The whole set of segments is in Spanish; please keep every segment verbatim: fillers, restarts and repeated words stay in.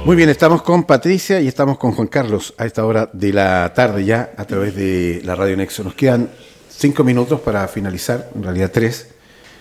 Muy bien, estamos con Patricia y estamos con Juan Carlos a esta hora de la tarde ya a través de la Radio Nexo. Nos quedan cinco minutos para finalizar, en realidad tres.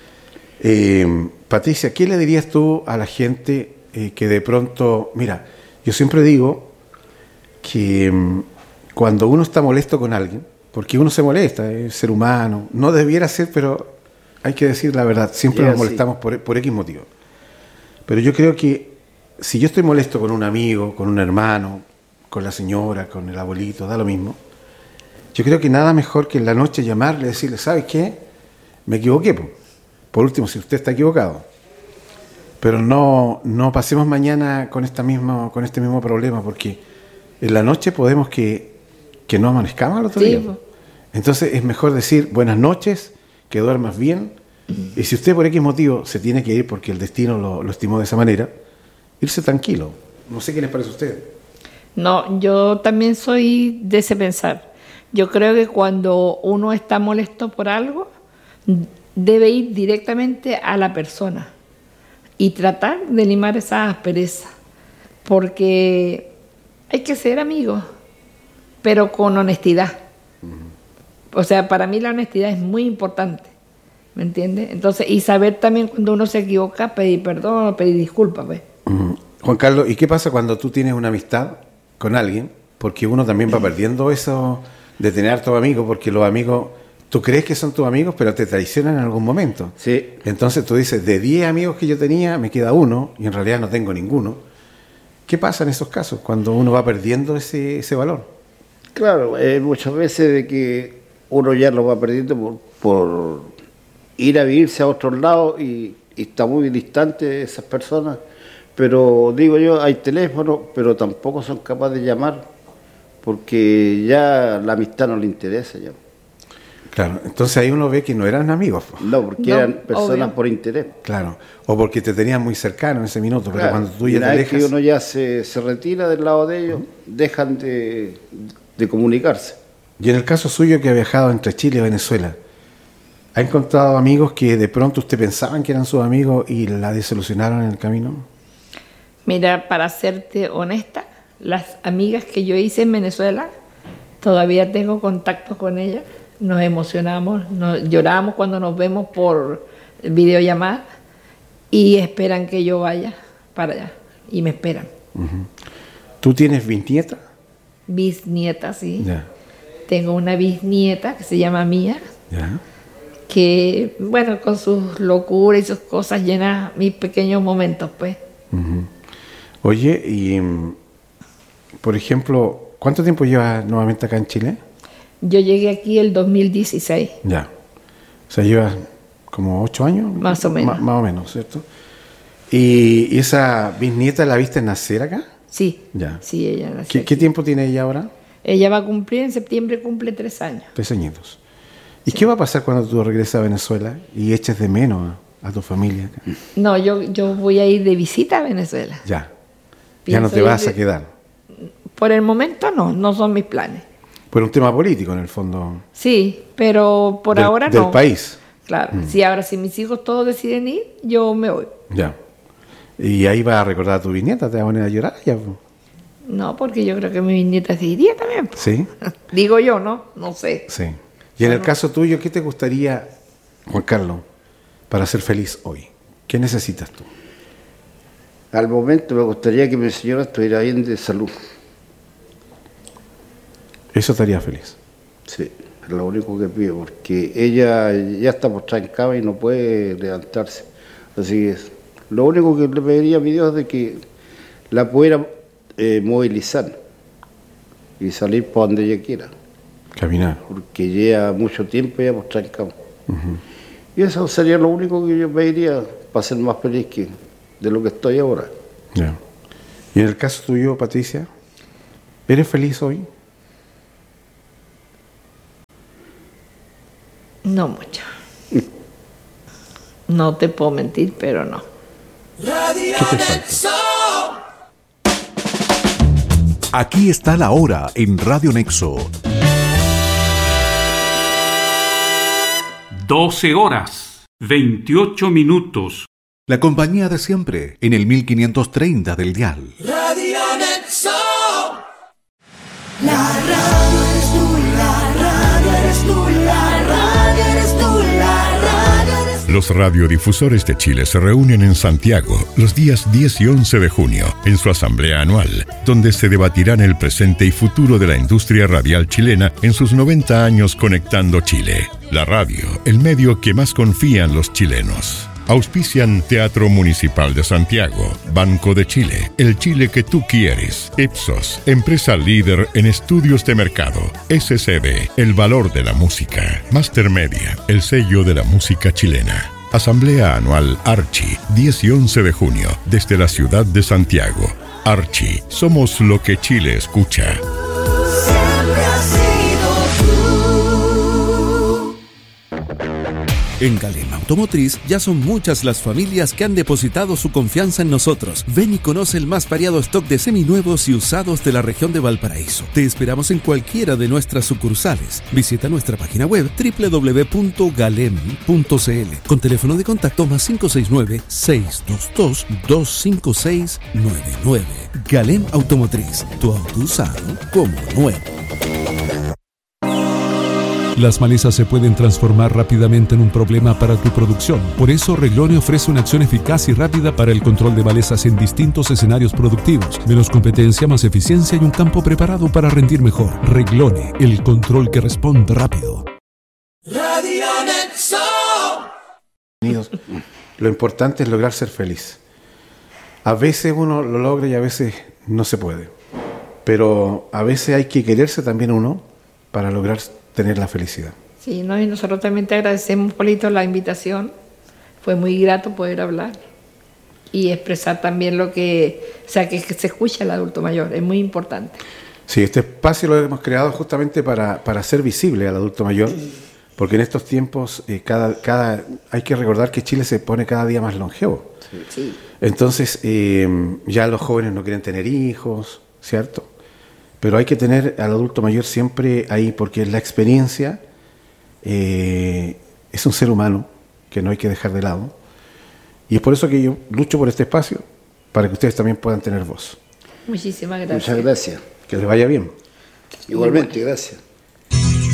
Eh, Patricia, ¿qué le dirías tú a la gente eh, que de pronto... Mira, yo siempre digo que um, cuando uno está molesto con alguien, porque uno se molesta, es ser humano, no debiera ser, pero hay que decir la verdad, siempre yeah, nos molestamos sí. por, por X motivo. Pero yo creo que si yo estoy molesto con un amigo, con un hermano, con la señora, con el abuelito, da lo mismo, yo creo que nada mejor que en la noche llamarle y decirle, ¿sabes qué? Me equivoqué. Po. Por último, si usted está equivocado. Pero no, no pasemos mañana con, esta misma, con este mismo problema, porque en la noche podemos que, que no amanezcamos al otro sí, día. Po. Entonces es mejor decir buenas noches, que duermas bien, uh-huh. y si usted por X motivo se tiene que ir porque el destino lo, lo estimó de esa manera, irse tranquilo. No sé qué les parece a usted. No, yo también soy de ese pensar. Yo creo que cuando uno está molesto por algo, debe ir directamente a la persona y tratar de limar esa aspereza. Porque hay que ser amigos, pero con honestidad. Uh-huh. O sea, para mí la honestidad es muy importante. ¿Me entiendes? Entonces, y saber también cuando uno se equivoca, pedir perdón o pedir disculpas, pues. Uh-huh. Juan Carlos, ¿y qué pasa cuando tú tienes una amistad con alguien? Porque uno también va perdiendo eso de tener hartos amigos, porque los amigos, tú crees que son tus amigos, pero te traicionan en algún momento. Sí. Entonces tú dices, de diez amigos que yo tenía, me queda uno, y en realidad no tengo ninguno. ¿Qué pasa en esos casos, cuando uno va perdiendo ese, ese valor? Claro, eh, muchas veces de que uno ya lo va perdiendo por, por ir a vivirse a otros lados y, y está muy distante de esas personas. Pero digo yo, hay teléfono, pero tampoco son capaces de llamar porque ya la amistad no le interesa ya. Claro, entonces ahí uno ve que no eran amigos. No, porque no, eran personas obvio. Por interés. Claro, o porque te tenían muy cercano en ese minuto, claro. Pero cuando tú ya te dejas... que uno ya se, se retira del lado de ellos, uh-huh. dejan de, de comunicarse. Y en el caso suyo que ha viajado entre Chile y Venezuela, ¿ha encontrado amigos que de pronto usted pensaban que eran sus amigos y la desilusionaron en el camino? Mira, para serte honesta, las amigas que yo hice en Venezuela, todavía tengo contacto con ellas, nos emocionamos, nos lloramos cuando nos vemos por videollamada y esperan que yo vaya para allá, y me esperan. Uh-huh. ¿Tú tienes bisnieta? Bisnieta, sí. Yeah. Tengo una bisnieta que se llama Mía, yeah. que, bueno, con sus locuras y sus cosas llena mis pequeños momentos, pues. Uh-huh. Oye, y por ejemplo, ¿cuánto tiempo llevas nuevamente acá en Chile? Yo llegué aquí el dos mil dieciséis. Ya. O sea, llevas como ocho años. Más o menos. M- más o menos, ¿cierto? ¿Y, y esa bisnieta la viste nacer acá? Sí. Ya. Sí, ella nació. ¿Qué, ¿Qué tiempo tiene ella ahora? Ella va a cumplir, en septiembre cumple tres años. Tres añitos. ¿Y sí. Sí. qué va a pasar cuando tú regresas a Venezuela y eches de menos a, a tu familia acá? No, yo, yo voy a ir de visita a Venezuela. Ya. Pienso ya no te vas de... a quedar. Por el momento no, no son mis planes. Por un tema político, en el fondo. Sí, pero por del, ahora del no. Del país. Claro. Mm. Si ahora, si mis hijos todos deciden ir, yo me voy. Ya. Y ahí vas a recordar a tu bisnieta, te vas a poner a llorar ya. No, porque yo creo que mi bisnieta se iría también. Sí. Digo yo, ¿no? No sé. Sí. Y en el caso tuyo, ¿qué te gustaría, Juan Carlos, para ser feliz hoy? ¿Qué necesitas tú? Al momento me gustaría que mi señora estuviera bien de salud. Eso te haría feliz. Sí, es lo único que pido, porque ella ya está postrada en cama y no puede levantarse. Así que es lo único que le pediría a mi Dios de que la pudiera eh, movilizar y salir por donde ella quiera. Caminar. Porque lleva mucho tiempo ya postrada en cama. Uh-huh. Y eso sería lo único que yo pediría para ser más feliz que de lo que estoy ahora. Ya. Y en el caso tuyo, Patricia, ¿eres feliz hoy? No mucho. No te puedo mentir, pero no. ¿Qué te falta? Aquí está la hora en Radio Nexo. doce horas, veintiocho minutos. La compañía de siempre, en el mil quinientos treinta del dial. Radio Nexo. La radio eres tú, la radio eres tú, la radio eres tú, la radio eres tú. Los radiodifusores de Chile se reúnen en Santiago los días diez y once de junio en su asamblea anual, donde se debatirán el presente y futuro de la industria radial chilena en sus noventa años conectando Chile. La radio, el medio que más confían los chilenos. Auspician Teatro Municipal de Santiago, Banco de Chile, el Chile que tú quieres, Ipsos, empresa líder en estudios de mercado, S C B, el valor de la música, Master Media, el sello de la música chilena. Asamblea Anual Archi, diez y once de junio, desde la ciudad de Santiago. Archi, somos lo que Chile escucha. Siempre has sido tú. En Galem Automotriz ya son muchas las familias que han depositado su confianza en nosotros. Ven y conoce el más variado stock de seminuevos y usados de la región de Valparaíso. Te esperamos en cualquiera de nuestras sucursales. Visita nuestra página web doble u doble u doble u punto galem punto c l con teléfono de contacto más cinco seis nueve, seis dos dos, dos cinco seis nueve nueve. Galem Automotriz, tu auto usado como nuevo. Las malezas se pueden transformar rápidamente en un problema para tu producción. Por eso, Reglone ofrece una acción eficaz y rápida para el control de malezas en distintos escenarios productivos. Menos competencia, más eficiencia y un campo preparado para rendir mejor. Reglone, el control que responde rápido. Radio Nexo. Lo importante es lograr ser feliz. A veces uno lo logra y a veces no se puede. Pero a veces hay que quererse también uno para lograr tener la felicidad. Sí, ¿no? Y nosotros también te agradecemos, Polito, la invitación. Fue muy grato poder hablar y expresar también lo que, o sea, que, que se escucha al adulto mayor, es muy importante. Sí, este espacio lo hemos creado justamente para, para hacer visible al adulto mayor, porque en estos tiempos eh, cada, cada, hay que recordar que Chile se pone cada día más longevo. Sí. Sí. Entonces, eh, ya los jóvenes no quieren tener hijos, ¿cierto? Pero hay que tener al adulto mayor siempre ahí, porque la experiencia eh, es un ser humano que no hay que dejar de lado. Y es por eso que yo lucho por este espacio, para que ustedes también puedan tener voz. Muchísimas gracias. Muchas gracias. Que les vaya bien. Igualmente, gracias.